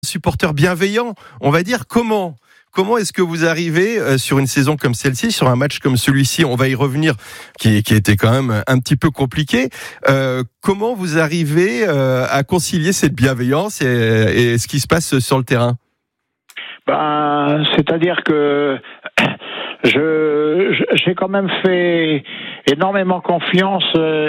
Supporter bienveillant, on va dire. Comment est-ce que vous arrivez sur une saison comme celle-ci, sur un match comme celui-ci, on va y revenir, qui était quand même un petit peu compliqué. Comment vous arrivez à concilier cette bienveillance et ce qui se passe sur le terrain? C'est-à-dire que j'ai quand même fait énormément confiance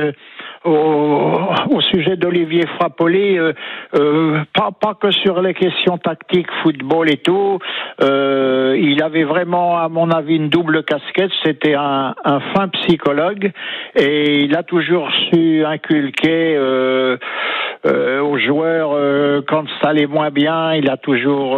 au sujet d'Olivier Frappoli, pas que sur les questions tactiques, football et tout. Il avait vraiment, à mon avis, une double casquette. C'était un fin psychologue et il a toujours su inculquer aux joueurs quand ça allait moins bien. Il a toujours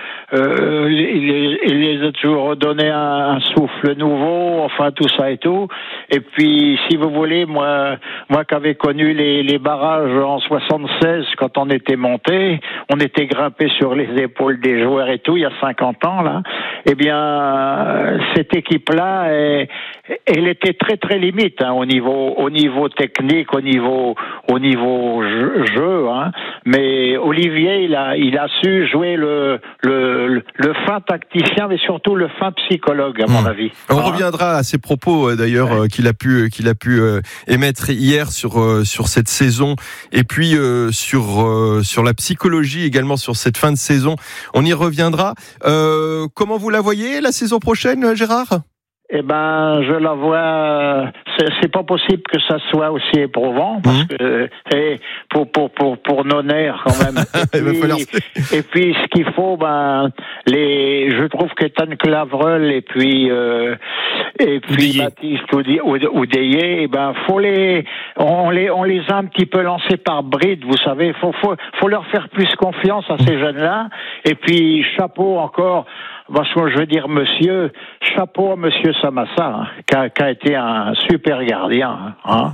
il les a toujours donné un souffle nouveau, enfin tout ça et tout. Et puis, si vous voulez, moi qui avais connu les barrages en 76, quand on était monté, on était grimpé sur les épaules des joueurs et tout, il y a 50 ans là. Eh bien, cette équipe-là, elle était très très limite au niveau technique, au niveau jeu. Mais Olivier, il a su jouer le fin tacticien, mais surtout le fin psychologue, à mon avis. On reviendra à ses propos d'ailleurs qu'il a pu émettre hier sur cette saison, et puis sur la psychologie également sur cette fin de saison. On y reviendra. Comment vous la voyez la saison prochaine, Gérard? Eh ben, je la vois. C'est pas possible que ça soit aussi éprouvant parce que pour nos nerfs quand même. Et puis ce qu'il faut, je trouve qu'Ethan Clavreul et puis Baptiste Oudéier, on les a un petit peu lancés par bride, vous savez. Faut leur faire plus confiance à ces jeunes-là. Et puis chapeau encore. Je veux dire, chapeau à monsieur Samassa, qui a été un super gardien.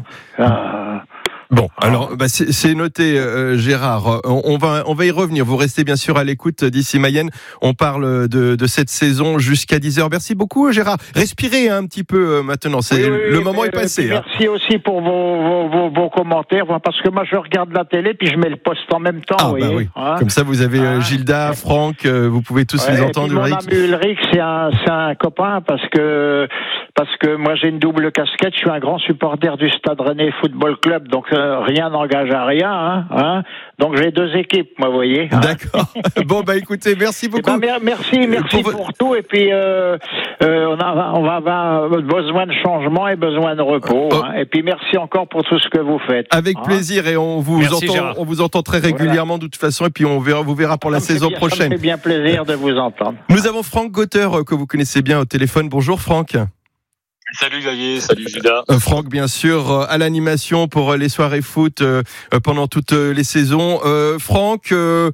Bon, alors c'est noté, Gérard. On va y revenir. Vous restez bien sûr à l'écoute d'ici Mayenne. On parle de cette saison jusqu'à 10h. Merci beaucoup, Gérard. Respirez un petit peu maintenant. Le moment est passé. Merci aussi pour vos commentaires, parce que moi je regarde la télé puis je mets le poste en même temps. Oui. Comme ça, vous avez Gilda, Franck. Vous pouvez tous les entendre. Mon ami Ulrich, c'est un copain parce que moi j'ai une double casquette. Je suis un grand supporter du Stade Rennais Football Club, donc rien n'engage à rien, Donc j'ai deux équipes, moi, vous voyez. D'accord. Bon, écoutez, merci beaucoup. Merci pour tout. Et puis on va avoir besoin de changement et besoin de repos. Et puis merci encore pour tout ce que vous faites. Avec plaisir, et on vous entend très régulièrement de toute façon. Et puis vous verra pour la saison prochaine. Ça me fait bien plaisir de vous entendre. Nous avons Franck Gauter que vous connaissez bien au téléphone. Bonjour Franck. Salut Xavier, salut Judas. Franck, bien sûr, à l'animation pour les soirées foot pendant toutes les saisons. Franck,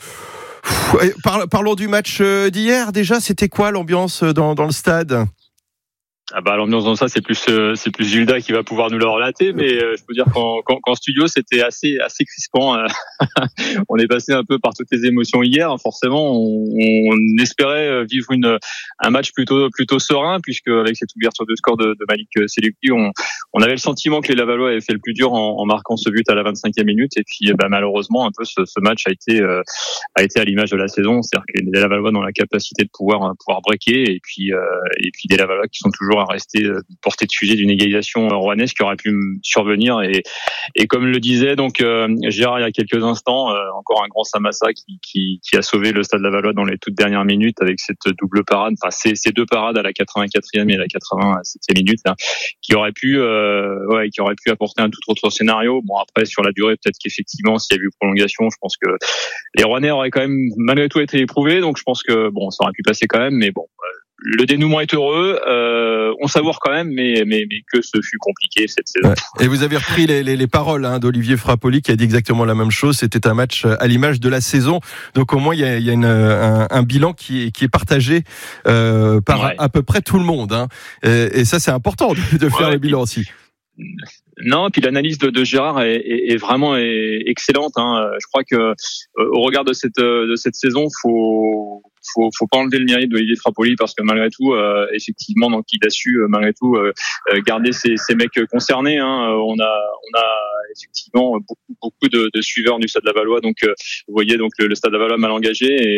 parlons du match d'hier. Déjà, c'était quoi l'ambiance dans le stade ? L'ambiance dans ça, c'est plus Gilda qui va pouvoir nous le relater, mais je peux dire qu'en studio, c'était assez crispant. On est passé un peu par toutes les émotions hier. Forcément, on espérait vivre un match plutôt serein, puisque avec cette ouverture de score de Malik Selouki, on avait le sentiment que les Lavallois avaient fait le plus dur en marquant ce but à la 25e minute. Et puis, malheureusement, un peu ce match a été à l'image de la saison, c'est-à-dire que les Lavallois ont la capacité de pouvoir breaker, et puis des Lavallois qui sont toujours à rester porté de sujet d'une égalisation rouennaise qui aurait pu survenir, et comme le disait donc Gérard il y a quelques instants, encore un grand Samassa qui a sauvé le Stade Lavallois dans les toutes dernières minutes avec cette double parade, ces deux parades à la 84e et à la 87e minute qui aurait pu apporter un tout autre scénario. Bon, après sur la durée, peut-être qu'effectivement s'il y a eu prolongation, je pense que les Rouennais auraient quand même malgré tout été éprouvés, donc je pense que ça aurait pu passer quand même, mais bon, le dénouement est heureux, on savoure quand même, mais que ce fut compliqué cette saison. Ouais. Et vous avez repris les paroles d'Olivier Frappoli qui a dit exactement la même chose. C'était un match à l'image de la saison. Donc au moins il y a un bilan qui est partagé par à peu près tout le monde. Et ça c'est important de faire le bilan aussi. Non, puis l'analyse de Gérard est vraiment excellente. Je crois que au regard de cette saison, faut pas enlever le mérite d'Olivier Frappoli, parce que malgré tout, effectivement, donc il a su malgré tout garder ces mecs concernés. On a effectivement beaucoup de suiveurs du Stade Lavallois. Donc vous voyez donc le Stade Lavallois mal engagé,